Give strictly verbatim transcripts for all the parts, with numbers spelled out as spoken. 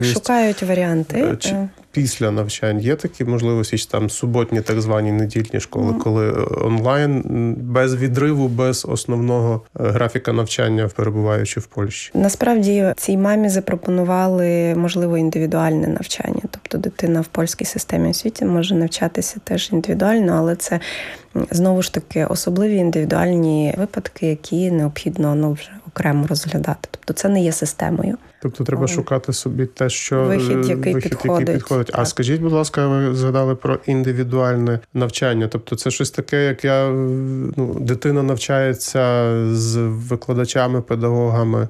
Шукають варіанти. Чи після навчань є такі можливості, чи там суботні так звані недільні школи, mm. коли онлайн, без відриву, без основного графіка навчання, перебуваючи в Польщі? Насправді цій мамі запропонували, можливо, індивідуальне навчання. Тобто дитина в польській системі освіти може навчатися теж індивідуально, але це знову ж таки особливі індивідуальні випадки, які необхідно ну, вже окремо розглядати. Тобто це не є системою. Тобто треба шукати собі те, що вихід, який вихід, підходить. Який підходить. А скажіть, будь ласка, ви згадали про індивідуальне навчання. Тобто це щось таке, як я, ну, дитина навчається з викладачами, педагогами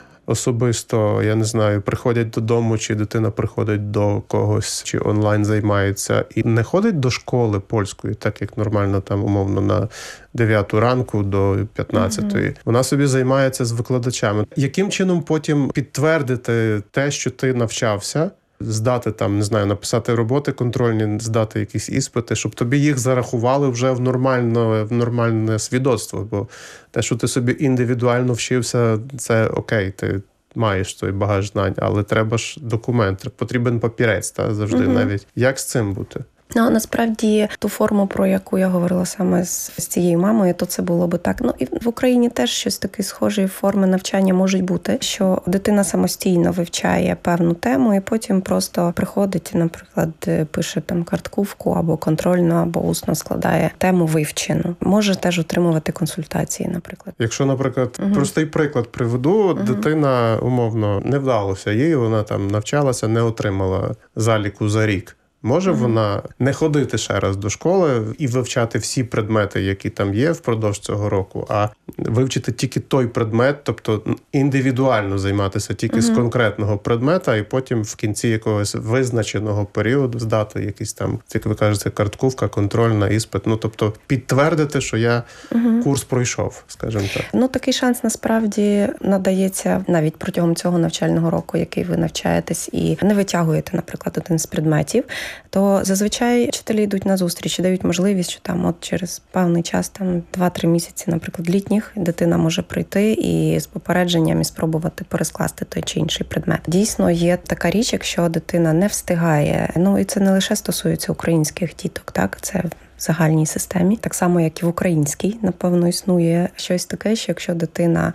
особисто, я не знаю, приходять додому, чи дитина приходить до когось, чи онлайн займається, і не ходить до школи польської, так як нормально там, умовно, на дев'яту ранку до п'ятнадцятої. Mm-hmm. Вона собі займається з викладачами. Яким чином потім підтвердити те, що ти навчався, здати там, не знаю, написати роботи контрольні, здати якісь іспити, щоб тобі їх зарахували вже в нормальне, в нормальне свідоцтво, бо те, що ти собі індивідуально вчився, це окей, ти маєш той багаж знань, але треба ж документ, потрібен папірець, та завжди mm-hmm. навіть. Як з цим бути? Ну, насправді, ту форму, про яку я говорила саме з, з цією мамою, то це було би так. Ну, і в Україні теж щось таке схожі форми навчання можуть бути, що дитина самостійно вивчає певну тему і потім просто приходить, наприклад, пише там картківку або контрольну, або усно складає тему вивчену. Може теж отримувати консультації, наприклад. Якщо, наприклад, угу. простий приклад приведу, угу. дитина, умовно, не вдалося їй, вона там навчалася, не отримала заліку за рік. Може mm-hmm. вона не ходити ще раз до школи і вивчати всі предмети, які там є впродовж цього року, а вивчити тільки той предмет, тобто індивідуально займатися тільки mm-hmm. з конкретного предмета, і потім в кінці якогось визначеного періоду здати якісь там, як ви кажете, картківка, контрольна, іспит. Ну, тобто підтвердити, що я mm-hmm. курс пройшов, скажімо так. Ну, такий шанс насправді надається навіть протягом цього навчального року, який ви навчаєтесь, і не витягуєте, наприклад, один з предметів, то зазвичай вчителі йдуть на зустріч і дають можливість, що там от через певний час, там два-три місяці, наприклад, літніх, дитина може прийти і з попередженням і спробувати перескласти той чи інший предмет. Дійсно, є така річ, якщо дитина не встигає, ну і це не лише стосується українських діток, так, це в загальній системі, так само, як і в українській, напевно, існує щось таке, що якщо дитина,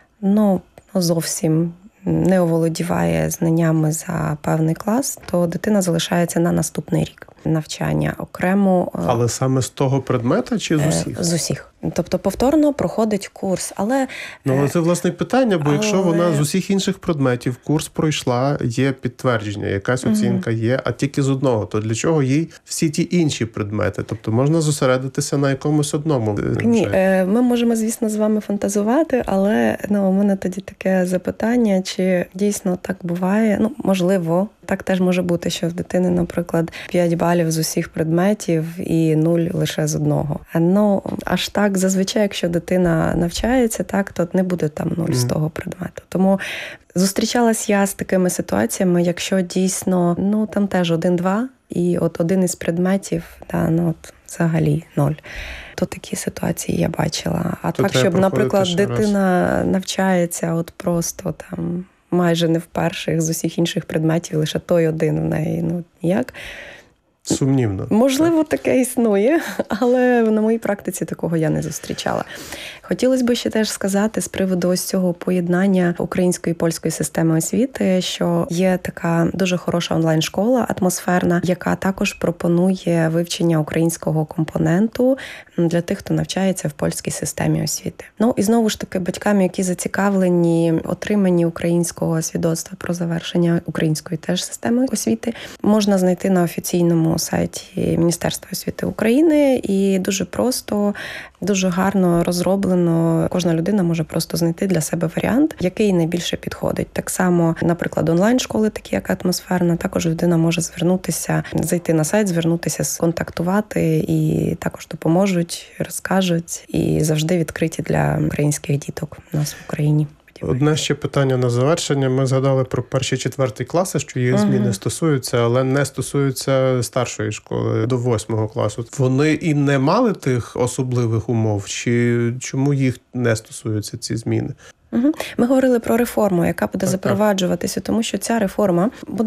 ну, зовсім не оволодіває знаннями за певний клас, то дитина залишається на наступний рік навчання окремо. Але саме з того предмета чи з усіх? З усіх. Тобто повторно проходить курс, але... Ну, але це, власне, питання, бо але... якщо вона з усіх інших предметів курс пройшла, є підтвердження, якась оцінка mm-hmm. є, а тільки з одного, то для чого їй всі ті інші предмети? Тобто можна зосередитися на якомусь одному? Ні, ми можемо, звісно, з вами фантазувати, але ну, у мене тоді таке запитання, чи дійсно так буває? Ну, можливо, так теж може бути, що в дитини, наприклад, п'ять балів з усіх предметів і нуль лише з одного. Ну, аж так, зазвичай, якщо дитина навчається, так, то не буде там нуль mm. з того предмету. Тому зустрічалась я з такими ситуаціями, якщо дійсно, ну, там теж один-два, і от один із предметів, да, ну, от взагалі ноль. То такі ситуації я бачила. А то так, щоб, наприклад, дитина раз. навчається от просто там майже не в перших, з усіх інших предметів, лише той один в неї, ну, ніяк. Сумнівно. Можливо, таке існує, але на моїй практиці такого я не зустрічала. Хотілося б ще теж сказати з приводу ось цього поєднання української і польської системи освіти, що є така дуже хороша онлайн-школа, атмосферна, яка також пропонує вивчення українського компоненту для тих, хто навчається в польській системі освіти. Ну і знову ж таки батькам, які зацікавлені отриманні українського свідоцтва про завершення української теж системи освіти, можна знайти на офіційному сайті Міністерства освіти України, і дуже просто, дуже гарно розроблено. Кожна людина може просто знайти для себе варіант, який найбільше підходить. Так само, наприклад, онлайн-школи, такі як атмосферна, також людина може звернутися, зайти на сайт, звернутися, сконтактувати, і також допоможуть, розкажуть, і завжди відкриті для українських діток у нас в Україні. Одне ще питання на завершення. Ми згадали про перші-четверті класи, що їх зміни uh-huh. стосуються, але не стосуються старшої школи до восьмого класу. Вони і не мали тих особливих умов? Чи чому їх не стосуються ці зміни? Угу. Ми говорили про реформу, яка буде так, запроваджуватися, тому що ця реформа буде